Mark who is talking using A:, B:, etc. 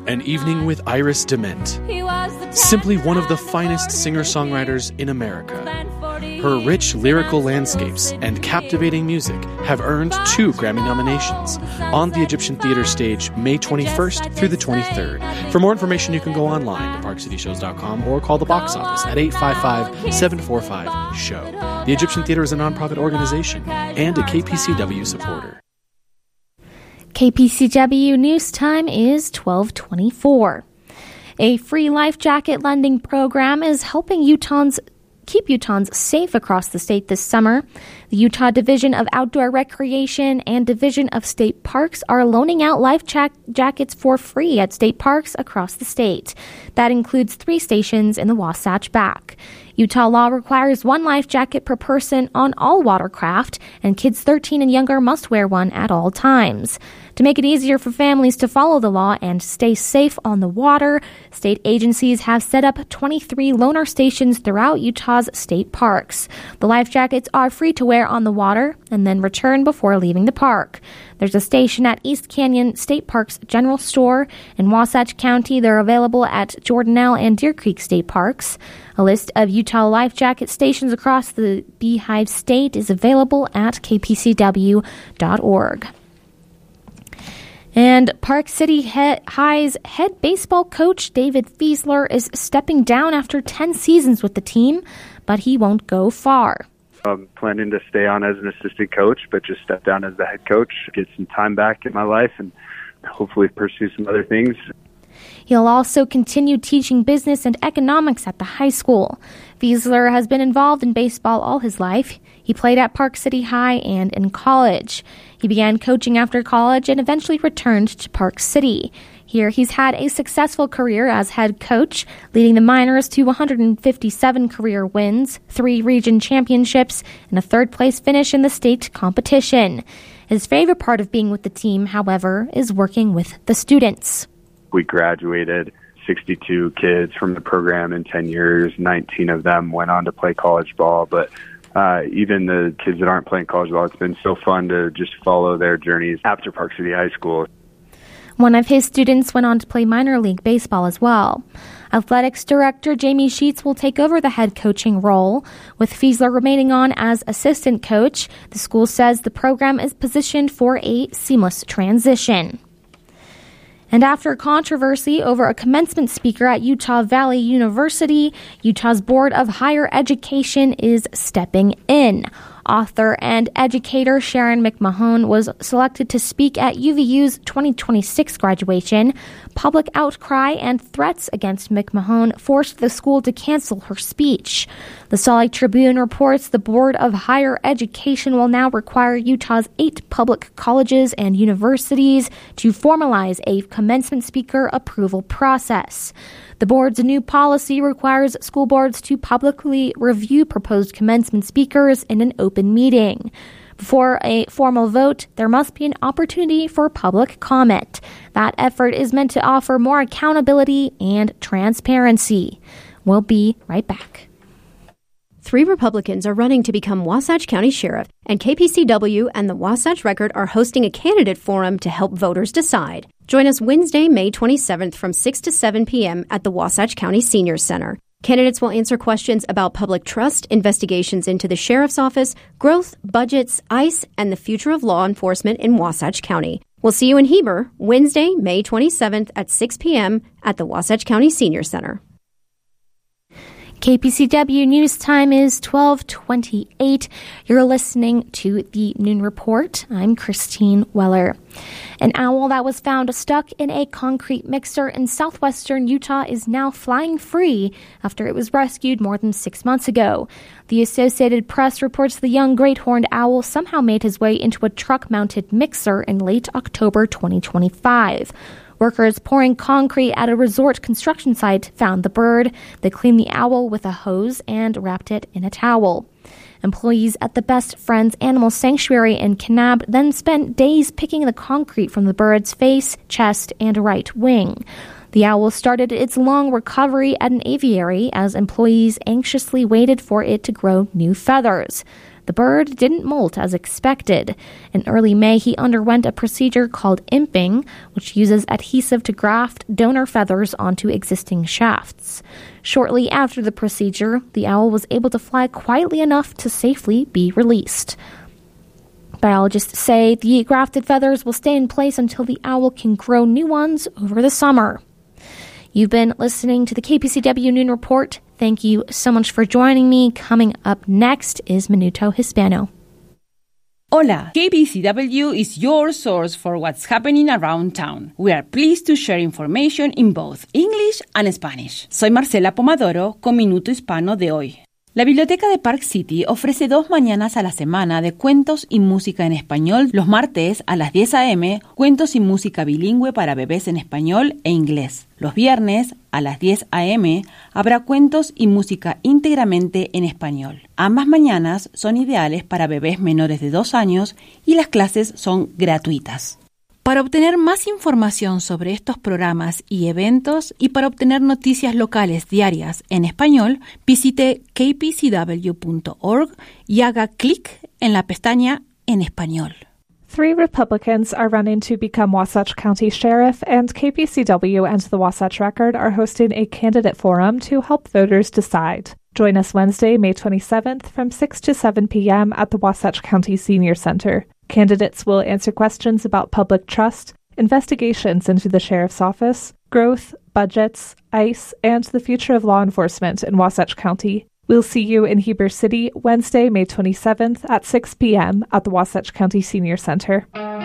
A: An Evening with Iris DeMent. Simply one of the finest singer-songwriters in America. Her rich lyrical landscapes and captivating music have earned 2 Grammy nominations on the Egyptian Theater stage May 21st through the 23rd. For more information, you can go online to parkcityshows.com or call the box office at 855-745-SHOW. The Egyptian Theater is a nonprofit organization and a KPCW supporter.
B: KPCW news time is 12:24. A free life jacket lending program is helping keep Utahns safe across the state this summer. The Utah Division of Outdoor Recreation and Division of State Parks are loaning out life jackets for free at state parks across the state. That includes 3 stations in the Wasatch Back. Utah law requires 1 life jacket per person on all watercraft, and kids 13 and younger must wear one at all times. To make it easier for families to follow the law and stay safe on the water, state agencies have set up 23 loaner stations throughout Utah's state parks. The life jackets are free to wear on the water and then return before leaving the park. There's a station at East Canyon State Park's General Store. In Wasatch County, they're available at Jordanelle and Deer Creek State Parks. A list of Utah life jacket stations across the Beehive State is available at kpcw.org. And Park City High's head baseball coach David Fiesler is stepping down after 10 seasons with the team, but he won't go far.
C: I'm planning to stay on as an assistant coach, but just step down as the head coach, get some time back in my life, and hopefully pursue some other things.
B: He'll also continue teaching business and economics at the high school. Fiesler has been involved in baseball all his life. He played at Park City High and in college. He began coaching after college and eventually returned to Park City. Here, he's had a successful career as head coach, leading the Miners to 157 career wins, 3 region championships, and a 3rd-place finish in the state competition. His favorite part of being with the team, however, is working with the students.
C: We graduated 62 kids from the program in 10 years. 19 of them went on to play college ball, but even the kids that aren't playing college ball, it's been so fun to just follow their journeys after Park City High School.
B: One of his students went on to play minor league baseball as well. Athletics director Jamie Sheets will take over the head coaching role. With Fiesler remaining on as assistant coach, the school says the program is positioned for a seamless transition. And after controversy over a commencement speaker at Utah Valley University, Utah's Board of Higher Education is stepping in. Author and educator Sharon McMahon was selected to speak at UVU's 2026 graduation. Public outcry and threats against McMahon forced the school to cancel her speech. The Salt Lake Tribune reports the Board of Higher Education will now require Utah's 8 public colleges and universities to formalize a commencement speaker approval process. The board's new policy requires school boards to publicly review proposed commencement speakers in an open meeting. Before a formal vote, there must be an opportunity for public comment. That effort is meant to offer more accountability and transparency. We'll be right back.
D: 3 Republicans are running to become Wasatch County Sheriff, and KPCW and the Wasatch Record are hosting a candidate forum to help voters decide. Join us Wednesday, May 27th from 6 to 7 p.m. at the Wasatch County Senior Center. Candidates will answer questions about public trust, investigations into the Sheriff's Office, growth, budgets, ICE, and the future of law enforcement in Wasatch County. We'll see you in Heber Wednesday, May 27th at 6 p.m. at the Wasatch County Senior Center.
B: KPCW news time is 12:28. You're listening to the Noon Report. I'm Christine Weller. An owl that was found stuck in a concrete mixer in southwestern Utah is now flying free after it was rescued more than 6 months ago. The Associated Press reports the young great horned owl somehow made his way into a truck-mounted mixer in late October 2025. Workers pouring concrete at a resort construction site found the bird. They cleaned the owl with a hose and wrapped it in a towel. Employees at the Best Friends Animal Sanctuary in Kanab then spent days picking the concrete from the bird's face, chest, and right wing. The owl started its long recovery at an aviary as employees anxiously waited for it to grow new feathers. The bird didn't molt as expected. In early May, he underwent a procedure called imping, which uses adhesive to graft donor feathers onto existing shafts. Shortly after the procedure, the owl was able to fly quietly enough to safely be released. Biologists say the grafted feathers will stay in place until the owl can grow new ones over the summer. You've been listening to the KPCW Noon Report. Thank you so much for joining me. Coming up next is Minuto Hispano.
E: Hola, KPCW is your source for what's happening around town. We are pleased to share information in both English and Spanish. Soy Marcela Pomadoro con Minuto Hispano de hoy. La Biblioteca de Park City ofrece 2 mañanas a la semana de cuentos y música en español. Los martes a las 10 a.m., cuentos y música bilingüe para bebés en español e inglés. Los viernes a las 10 a.m. habrá cuentos y música íntegramente en español. Ambas mañanas son ideales para bebés menores de 2 años y las clases son gratuitas. Para obtener más información sobre estos programas y eventos y para obtener noticias locales diarias en español, visite kpcw.org y haga clic en la pestaña En Español.
F: 3 Republicans are running to become Wasatch County Sheriff, and KPCW and the Wasatch Record are hosting a candidate forum to help voters decide. Join us Wednesday, May 27th from 6 to 7 p.m. at the Wasatch County Senior Center. Candidates will answer questions about public trust, investigations into the sheriff's office, growth, budgets, ICE, and the future of law enforcement in Wasatch County. We'll see you in Heber City Wednesday, May 27th at 6 p.m. at the Wasatch County Senior Center.